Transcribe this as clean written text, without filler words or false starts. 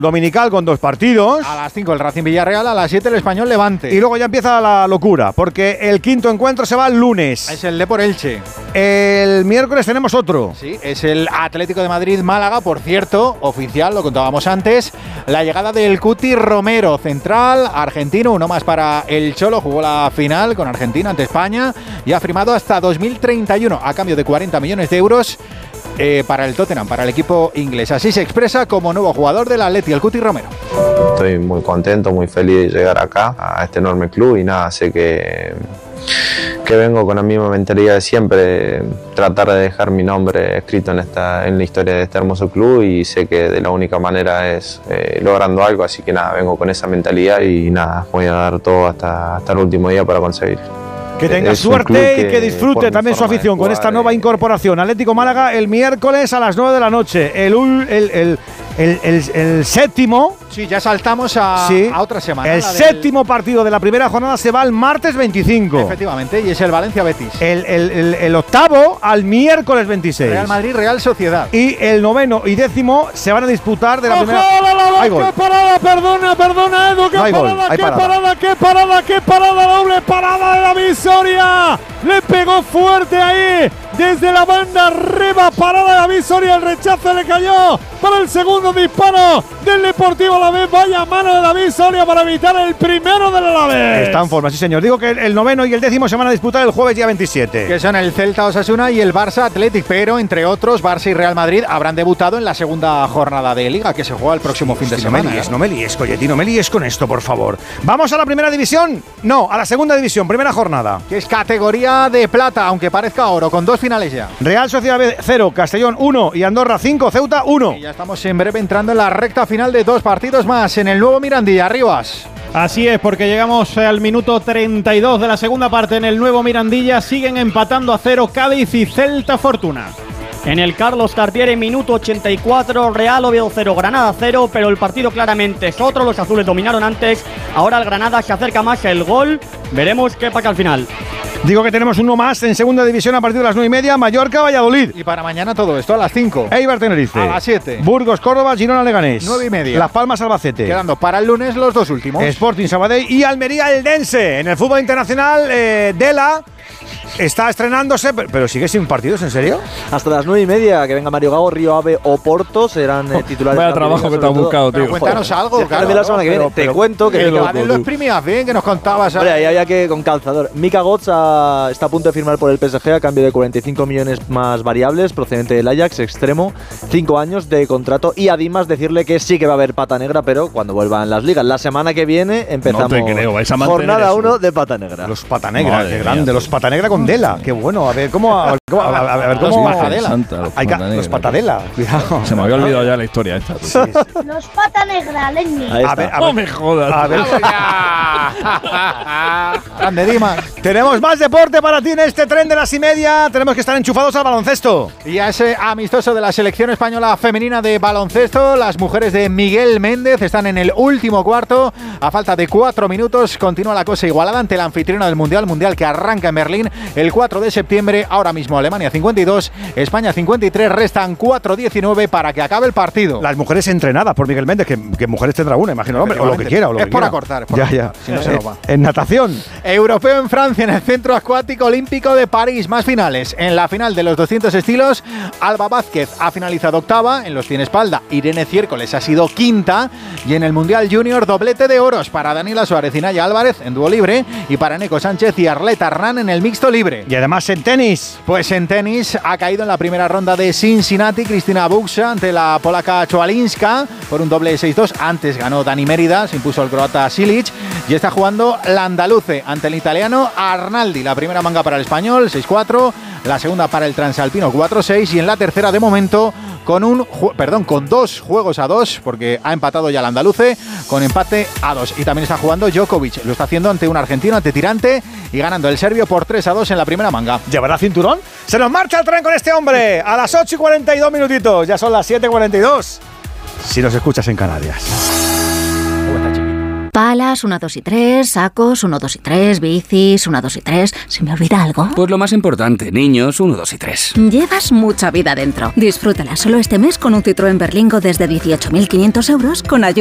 dominical con 2 partidos. A las 5 el Racing Villarreal, a las 7 el Español Levante. Y luego ya empieza la locura, porque el quinto encuentro se va el lunes. Es el Depor Elche. El miércoles tenemos otro. Sí, es el Atlético de Madrid-Málaga, por cierto, oficial, lo contábamos antes. La llegada del Cuti Romero, central, argentino, uno más para el Cholo, jugó la final con Argentina ante España y ha firmado hasta 2031 a cambio de 40 millones de euros. Para el Tottenham, para el equipo inglés. Así se expresa como nuevo jugador del Atleti, el Cuti Romero. Estoy muy contento, muy feliz de llegar acá, a este enorme club, y nada, sé que vengo con la misma mentalidad de siempre, tratar de dejar mi nombre escrito en la historia de este hermoso club, y sé que de la única manera es logrando algo, así que nada, vengo con esa mentalidad y nada, voy a dar todo hasta el último día para conseguir. Que tenga suerte y que disfrute también su afición con esta nueva incorporación. Atlético Málaga el miércoles a las 9 de la noche. El séptimo. Sí, ya saltamos a otra semana. El séptimo partido de la primera jornada se va el martes 25. Efectivamente, y es el Valencia-Betis. El octavo al miércoles 26. Real Madrid-Real Sociedad. Y el noveno y décimo se van a disputar de la primera. ¡Qué parada! Perdona, Edu, qué parada, doble parada de David Soria. Le pegó fuerte ahí, desde la banda arriba, parada de David Soria, el rechazo le cayó para el segundo disparo del Deportivo Alavés. Vaya mano de David Soria para evitar el primero del Alavés. Está en forma, sí señor. Digo que el noveno y el décimo se van a disputar el jueves día 27. Que son el Celta Osasuna y el Barça Athletic, pero entre otros Barça y Real Madrid habrán debutado en la segunda jornada de Liga, que se juega el próximo fin de semana. No me líes, Colletti, no me líes con esto, por favor. ¿Vamos a la primera división? No, a la segunda división, primera jornada. Que es categoría de plata, aunque parezca oro, con 2 finales ya. Real Sociedad 0, Castellón 1 y Andorra 5, Ceuta 1. Y ya estamos en breve entrando en la recta final de 2 partidos más en el nuevo Mirandilla. Arribas. Así es, porque llegamos al minuto 32 de la segunda parte en el nuevo Mirandilla. Siguen empatando a 0 Cádiz y Celta Fortuna. En el Carlos Tartiere, minuto 84, Real Oviedo 0, Granada 0, pero el partido claramente es otro, los azules dominaron antes, ahora el Granada se acerca más el gol, veremos qué pasa al final. Digo que tenemos uno más en segunda división a partir de las 9:30, Mallorca-Valladolid. Y para mañana todo esto a las 5. Eibar-Tenerife. A las 7. Burgos-Córdoba, Girona-Leganés. 9:30. Las Palmas-Albacete. Quedando para el lunes los 2 últimos. Sporting-Sabadell y Almería-Eldense. En el fútbol internacional, Dela está estrenándose, pero sigue sin partidos, ¿en serio? Hasta las 9:30, que venga Mario Gago, Río Ave o Porto serán titulares. Vaya trabajo que te has buscado, tío. Pero cuéntanos algo, claro. La semana que viene te cuento que lo exprimías bien, que nos contabas. Hombre, ahí había que con calzador. Mika Götze está a punto de firmar por el PSG a cambio de 45 millones más variables, procedente del Ajax, extremo, 5 años de contrato, y además decirle que sí que va a haber pata negra, pero cuando vuelvan las ligas. La semana que viene empezamos jornada 1 de pata negra. Los pata negra, qué grande, los pata negra con Dela, qué bueno, a ver cómo los patadela, cuidado. Se me había olvidado ya la historia esta. Sí. Los pata negra, Lenny. No me jodas. A ver. Grande Dimas. Tenemos más deporte para ti en este tren de las 1:30. Tenemos que estar enchufados al baloncesto. Y a ese amistoso de la selección española femenina de baloncesto, las mujeres de Miguel Méndez están en el último cuarto. A falta de 4 minutos, continúa la cosa igualada ante la anfitriona del Mundial que arranca en Berlín el 4 de septiembre. Ahora mismo Alemania 52, España 53, restan 4:19 para que acabe el partido. Las mujeres entrenadas por Miguel Méndez, que mujeres tendrá una, imagino, hombre, o lo que quiera. Es por acortar. Ya. Si no se nos va. En natación. Europeo en Francia, en el Centro Acuático Olímpico de París. Más finales. En la final de los 200 estilos, Alba Vázquez ha finalizado octava. En los 100 espalda, Irene Ciércoles ha sido quinta. Y en el Mundial Junior, doblete de oros para Daniela Suárez y Naya Álvarez en dúo libre. Y para Neko Sánchez y Arleta Hernán en el mixto libre. Y además en tenis. Pues en tenis ha caído en la primera ronda de Cincinnati Cristina Buxa ante la polaca Choalinska por un doble 6-2. Antes ganó Dani Mérida, se impuso el croata Silic. Y está jugando la andaluce ante el italiano Arnaldi. La primera manga para el español, 6-4. La segunda para el transalpino, 4-6. Y en la tercera, de momento, con 2 juegos a 2, porque ha empatado ya el andaluce, con empate a 2. Y también está jugando Djokovic. Lo está haciendo ante un argentino, ante Tirante, y ganando el serbio por 3-2 en la primera manga. ¿Llevará cinturón? ¡Se nos marcha el tren con este hombre! A las 8:42 minutitos. Ya son las 7:42. Si nos escuchas en Canarias. Pala Mochilas 1, 2 y 3, sacos 1, 2 y 3, bicis 1, 2 y 3. ¿Se me olvida algo? Pues lo más importante, niños 1, 2 y 3. Llevas mucha vida dentro. Disfrútala solo este mes con un Citroën Berlingo desde 18.500 euros con ayuda